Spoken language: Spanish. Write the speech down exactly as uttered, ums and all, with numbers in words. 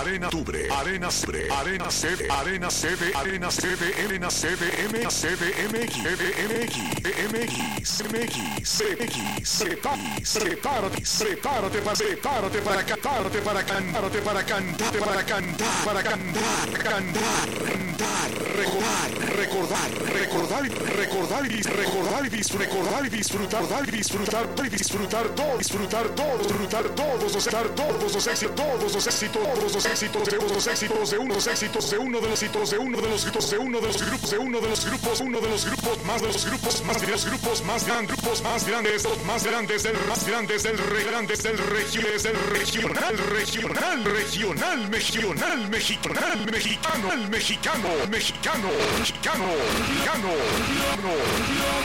Arena Tubre, Arena Sebre, Arena Sede, Arena Sede, Arena Sede, Arena Sede, M, Sede, M X, M X, M X, M X, C X, prepárate, prepárate para, prepárate para cantarte, para cantarte, para cantarte, para cantar, para cantar, cantar, cantar, recordar, recordar, recordar, recordar y recordar y disfrutar y disfrutar, y disfrutar, y disfrutar todo, disfrutar todo, disfrutar todos, disfrutar todos los éxitos, todos los éxitos, todos los éxitos de unos éxitos de unos éxitos de uno de los hitos de uno de los hitos de uno de los grupos de uno de los grupos uno de los grupos más de los grupos más de los grupos más grandes grupos más grandes los más grandes del más grandes del re grandes del regiones del regional regional regional regional mexicano mexicano mexicano mexicano mexicano mexicano